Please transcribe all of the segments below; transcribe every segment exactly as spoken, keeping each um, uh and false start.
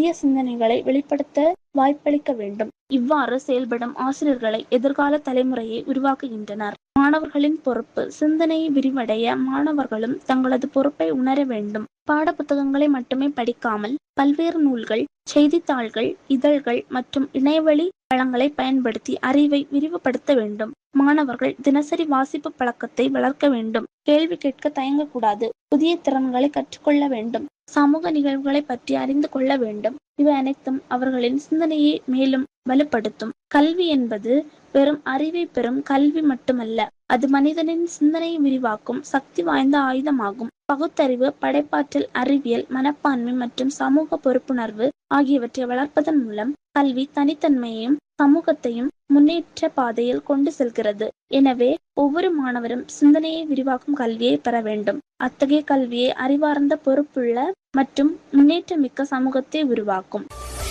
புதிய சிந்தனைகளை வெளிப்படுத்த வாய்ப்பளிக்க வேண்டும். இவ்வாறு செயல்படும் ஆசிரியர்களை எதிர்கால தலைமுறையை உருவாக்குகின்றனர். மாணவர்களின் பொறுப்பு. சிந்தனையை விரிவடைய மாணவர்களும் தங்களது பொறுப்பை உணர வேண்டும். பாட புத்தகங்களை மட்டுமே படிக்காமல் பல்வேறு நூல்கள், செய்தித்தாள்கள், இதழ்கள் மற்றும் இணையவழி வளங்களை பயன்படுத்தி அறிவை விரிவுபடுத்த வேண்டும். மாணவர்கள் தினசரி வாசிப்பு பழக்கத்தை வளர்க்க வேண்டும். கேள்வி கேட்க தயங்கக்கூடாது. புதிய திறன்களை கற்றுக்கொள்ள வேண்டும். சமூக நிகழ்வுகளை பற்றி அறிந்து கொள்ள வேண்டும். இவை அனைத்தும் அவர்களின் சிந்தனையை மேலும் வலுப்படுத்தும். கல்வி என்பது வெறும் அறிவை பெறும் கல்வி மட்டுமல்ல, அது மனிதனின் சிந்தனையை விரிவாக்கும் சக்தி வாய்ந்த ஆயுதமாகும். பகுத்தறிவு, படைப்பாற்றல், அறிவியல், மனப்பான்மை மற்றும் சமூக பொறுப்புணர்வு ஆகியவற்றை வளர்ப்பதன் மூலம் கல்வி தனித்தன்மையையும் சமூகத்தையும் முன்னேற்ற பாதையில் கொண்டு செல்கிறது. எனவே ஒவ்வொரு மாணவரும் சிந்தனையை விரிவாக்கும் கல்வியை பெற வேண்டும். அத்தகைய கல்வியை அறிவார்ந்த, பொறுப்புள்ள மற்றும் முன்னேற்றமிக்க சமூகத்தை உருவாக்கும்.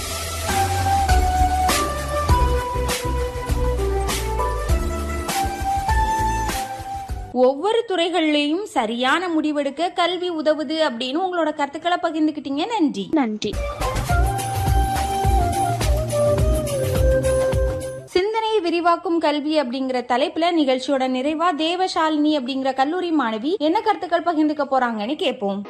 ஒவ்வொரு துறைகளிலையும் சரியான முடிவெடுக்க கல்வி உதவுது அப்படின்னு உங்களோட கருத்துக்களை பகிர்ந்துக்கிட்டீங்க. நன்றி. நன்றி. சிந்தனையை விரிவாக்கும் கல்வி அப்படிங்கிற தலைப்புல நிகழ்ச்சியோட நிறைவா தேவசாலினி அப்படிங்கிற கல்லூரி மாணவி என்ன கருத்துக்கள் பகிர்ந்துக்க போறாங்கன்னு கேட்போம்.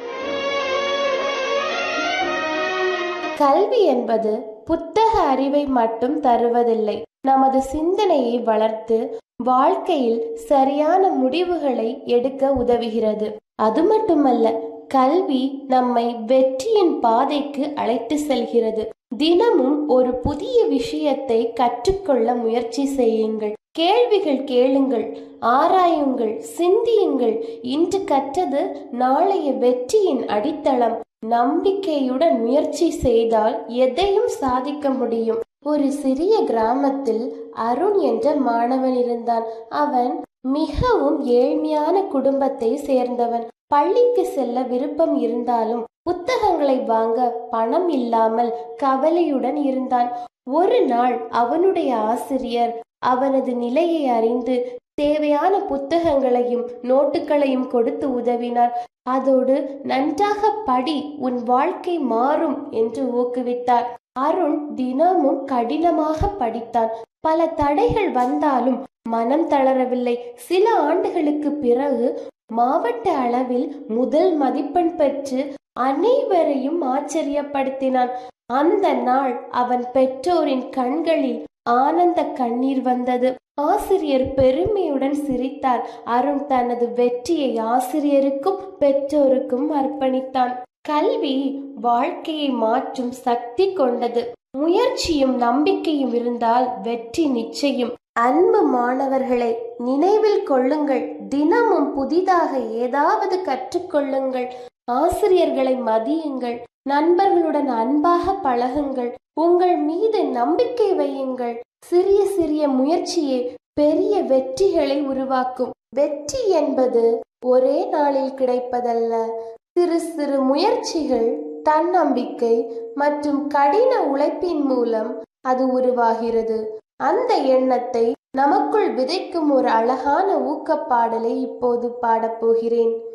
கல்வி என்பது புத்தக அறிவை மட்டும் தருவதில்லை, நமது சிந்தனையை வளர்த்து வாழ்க்கையில் சரியான முடிவுகளை எடுக்க உதவுகிறது. அது மட்டுமல்ல, கல்வி நம்மை வெற்றியின் பாதைக்கு அழைத்து செல்கிறது. தினமும் ஒரு புதிய விஷயத்தை கற்றுக்கொள்ள முயற்சி செய்யுங்கள். கேள்விகள் கேளுங்கள், ஆராயுங்கள், சிந்தியுங்கள். இன்று கற்றது நாளைய வெற்றியின் அடித்தளம். நம்பிக்கையுடன் முயற்சி செய்தால் எதையும் சாதிக்க முடியும். ஒரு சிறிய கிராமத்தில் அருண் என்ற மாணவன் இருந்தான். அவன் மிகவும் ஏழ்மையான குடும்பத்தை சேர்ந்தவன். பள்ளிக்கு செல்ல விருப்பம் இருந்தாலும் புத்தகங்களை வாங்க பணம் இல்லாமல் கவலையுடன் இருந்தான். ஒரு நாள் அவனுடைய ஆசிரியர் அவனது நிலையை அறிந்து தேவையான புத்தகங்களையும் நோட்டுகளையும் கொடுத்து உதவினார். அதோடு நன்றாக படி, உன் வாழ்க்கை மாறும் என்று ஊக்குவித்தார். அருண் தினமும் கடினமாக படித்தான். பல தடைகள் வந்தாலும் மனம் தளரவில்லை. சில ஆண்டுகளுக்கு பிறகு மாவட்ட அளவில் முதல் மதிப்பெண் பெற்று அனைவரையும் ஆச்சரியப்படுத்தினான். அந்த நாள் அவன் பெற்றோரின் கண்களில் ஆனந்த கண்ணீர் வந்தது. ஆசிரியர் பெருமையுடன் சிரித்தார். அருண் தனது வெற்றியை ஆசிரியருக்கும் பெற்றோருக்கும் அர்ப்பணித்தான். கல்வி வாழ்க்கையை மாற்றும் சக்தி கொண்டது. முயற்சியும் நம்பிக்கையும் இருந்தால் வெற்றி நிச்சயம். அன்பு மாணவர்களை, நினைவில் கொள்ளுங்கள், தினமும் புதிதாக ஏதாவது கற்றுக்கொள்ளுங்கள். ஆசிரியர்களை மதியுங்கள், நண்பர்களுடன் அன்பாக பழகுங்கள், உங்கள் மீது நம்பிக்கை வையுங்கள். சிறிய சிறிய முயற்சியே பெரிய வெற்றிகளை உருவாக்கும். வெற்றி என்பது ஒரே நாளில் கிடைப்பதல்ல. சிறு சிறு முயற்சிகள், தன்னம்பிக்கை மற்றும் கடின உழைப்பின் மூலம் அது உருவாகிறது. அந்த எண்ணத்தை நமக்குள் விதைக்கும் ஒரு அழகான ஊக்கப்பாடலை இப்போது பாடப்போகிறேன்.